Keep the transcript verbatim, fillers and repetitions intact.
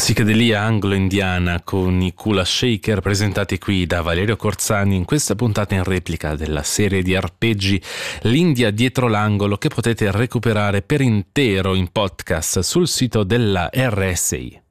Psichedelia anglo-indiana con i Kula Shaker, presentati qui da Valerio Corzani in questa puntata in replica della serie di arpeggi L'India dietro l'angolo, che potete recuperare per intero in podcast sul sito della R S I.